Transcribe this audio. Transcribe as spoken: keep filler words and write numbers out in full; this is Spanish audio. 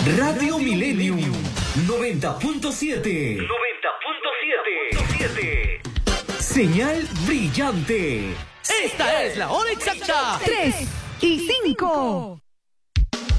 Radio Millennium noventa punto siete. noventa punto siete. Señal brillante. Esta es la hora exacta. tres y cinco.